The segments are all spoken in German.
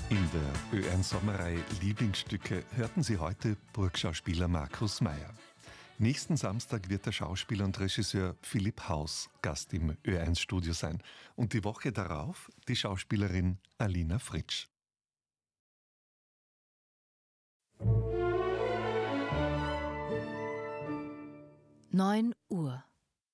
In der Ö1-Sommerreihe Lieblingsstücke hörten Sie heute Burgschauspieler Markus Meyer. Nächsten Samstag wird der Schauspieler und Regisseur Philipp Haus Gast im Ö1-Studio sein und die Woche darauf die Schauspielerin Alina Fritsch. Neun Uhr.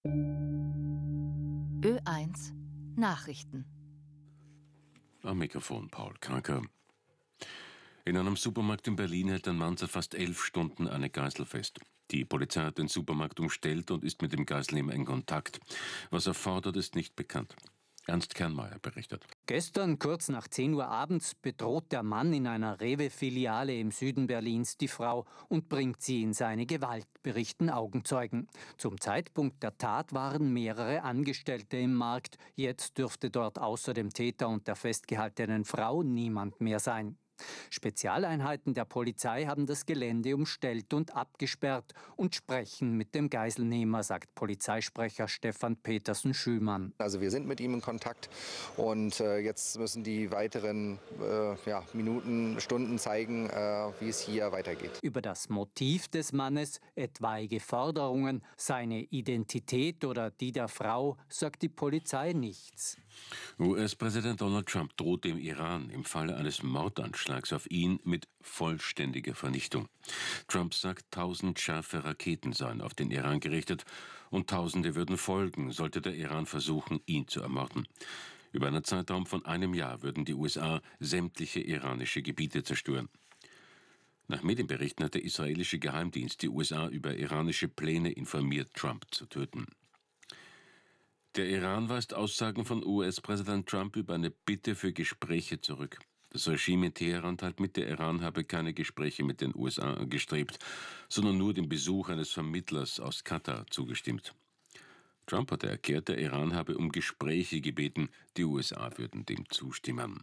Ö1 Nachrichten. Am Mikrofon Paul Kranker. In einem Supermarkt in Berlin hält ein Mann seit fast 11 Stunden eine Geißel fest. Die Polizei hat den Supermarkt umstellt und ist mit dem Geiselnehmer in Kontakt. Was er fordert, ist nicht bekannt. Ernst Kernmeier berichtet. Gestern, kurz nach 10 Uhr abends, bedroht der Mann in einer Rewe-Filiale im Süden Berlins die Frau und bringt sie in seine Gewalt, berichten Augenzeugen. Zum Zeitpunkt der Tat waren mehrere Angestellte im Markt. Jetzt dürfte dort außer dem Täter und der festgehaltenen Frau niemand mehr sein. Spezialeinheiten der Polizei haben das Gelände umstellt und abgesperrt und sprechen mit dem Geiselnehmer, sagt Polizeisprecher Stefan Petersen-Schümann. Also wir sind mit ihm in Kontakt und jetzt müssen die weiteren Minuten, Stunden zeigen, wie es hier weitergeht. Über das Motiv des Mannes, etwaige Forderungen, seine Identität oder die der Frau, sagt die Polizei nichts. US-Präsident Donald Trump droht dem Iran im Falle eines Mordanschlags auf ihn mit vollständiger Vernichtung. Trump sagt, 1000 scharfe Raketen seien auf den Iran gerichtet und Tausende würden folgen, sollte der Iran versuchen, ihn zu ermorden. Über einen Zeitraum von einem Jahr würden die USA sämtliche iranische Gebiete zerstören. Nach Medienberichten hat der israelische Geheimdienst die USA über iranische Pläne informiert, Trump zu töten. Der Iran weist Aussagen von US-Präsident Trump über eine Bitte für Gespräche zurück. Das Regime in Teheran teilt mit, der Iran habe keine Gespräche mit den USA angestrebt, sondern nur dem Besuch eines Vermittlers aus Katar zugestimmt. Trump hatte erklärt, der Iran habe um Gespräche gebeten, die USA würden dem zustimmen.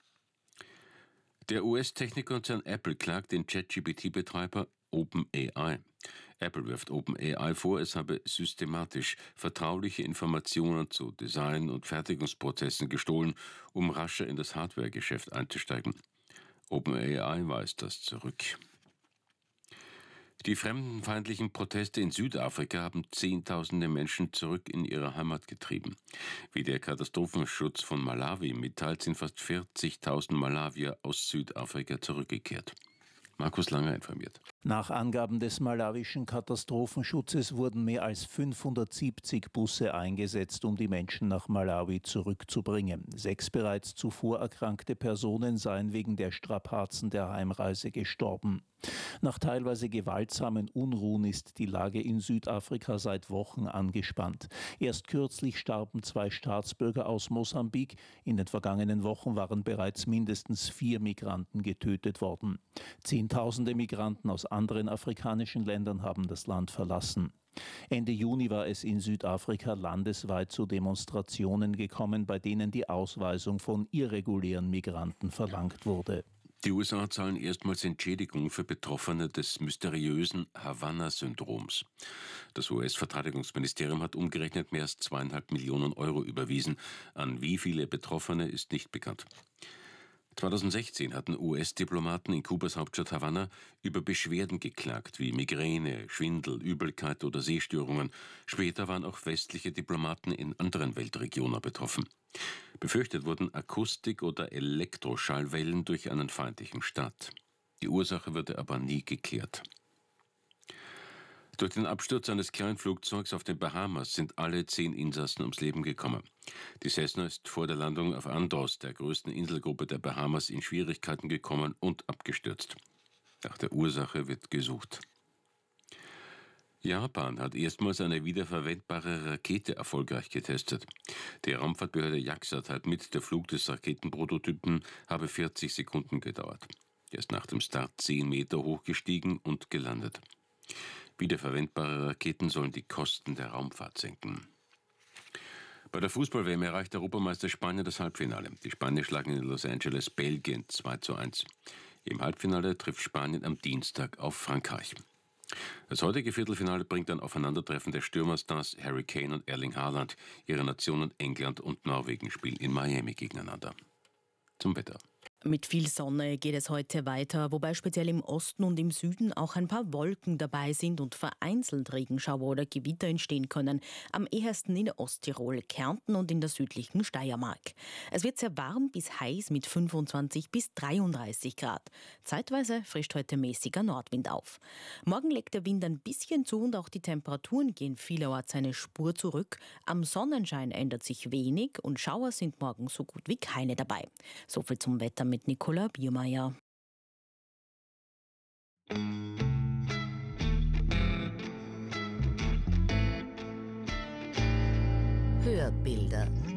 Der US-Technikkonzern Apple klagt den ChatGPT-Betreiber OpenAI. Apple wirft OpenAI vor, es habe systematisch vertrauliche Informationen zu Design- und Fertigungsprozessen gestohlen, um rascher in das Hardware-Geschäft einzusteigen. OpenAI weist das zurück. Die fremdenfeindlichen Proteste in Südafrika haben Zehntausende Menschen zurück in ihre Heimat getrieben. Wie der Katastrophenschutz von Malawi mitteilt, sind fast 40.000 Malawier aus Südafrika zurückgekehrt. Markus Langer informiert. Nach Angaben des malawischen Katastrophenschutzes wurden mehr als 570 Busse eingesetzt, um die Menschen nach Malawi zurückzubringen. 6 bereits zuvor erkrankte Personen seien wegen der Strapazen der Heimreise gestorben. Nach teilweise gewaltsamen Unruhen ist die Lage in Südafrika seit Wochen angespannt. Erst kürzlich starben 2 Staatsbürger aus Mosambik. In den vergangenen Wochen waren bereits mindestens 4 Migranten getötet worden. Zehntausende Migranten aus anderen afrikanischen Ländern haben das Land verlassen. Ende Juni war es in Südafrika landesweit zu Demonstrationen gekommen, bei denen die Ausweisung von irregulären Migranten verlangt wurde. Die USA zahlen erstmals Entschädigung für Betroffene des mysteriösen Havanna-Syndroms. Das US-Verteidigungsministerium hat umgerechnet mehr als 2,5 Millionen Euro überwiesen. An wie viele Betroffene ist nicht bekannt. 2016 hatten US-Diplomaten in Kubas Hauptstadt Havanna über Beschwerden geklagt, wie Migräne, Schwindel, Übelkeit oder Sehstörungen. Später waren auch westliche Diplomaten in anderen Weltregionen betroffen. Befürchtet wurden Akustik- oder Elektroschallwellen durch einen feindlichen Staat. Die Ursache wurde aber nie geklärt. Durch den Absturz eines Kleinflugzeugs auf den Bahamas sind alle 10 Insassen ums Leben gekommen. Die Cessna ist vor der Landung auf Andros, der größten Inselgruppe der Bahamas, in Schwierigkeiten gekommen und abgestürzt. Nach der Ursache wird gesucht. Japan hat erstmals eine wiederverwendbare Rakete erfolgreich getestet. Die Raumfahrtbehörde JAXA teilt mit, der Flug des Raketenprototypen habe 40 Sekunden gedauert. Er ist nach dem Start 10 Meter hochgestiegen und gelandet. Wiederverwendbare Raketen sollen die Kosten der Raumfahrt senken. Bei der Fußball-WM erreicht Europameister Spanien das Halbfinale. Die Spanier schlagen in Los Angeles Belgien 2:1. Im Halbfinale trifft Spanien am Dienstag auf Frankreich. Das heutige Viertelfinale bringt ein Aufeinandertreffen der Stürmerstars Harry Kane und Erling Haaland. Ihre Nationen England und Norwegen spielen in Miami gegeneinander. Zum Wetter. Mit viel Sonne geht es heute weiter, wobei speziell im Osten und im Süden auch ein paar Wolken dabei sind und vereinzelt Regenschauer oder Gewitter entstehen können. Am ehesten in Osttirol, Kärnten und in der südlichen Steiermark. Es wird sehr warm bis heiß mit 25 bis 33 Grad. Zeitweise frischt heute mäßiger Nordwind auf. Morgen legt der Wind ein bisschen zu und auch die Temperaturen gehen vielerorts eine Spur zurück. Am Sonnenschein ändert sich wenig und Schauer sind morgen so gut wie keine dabei. So viel zum Wetter mit Nicola Biermeier. Hörbilder.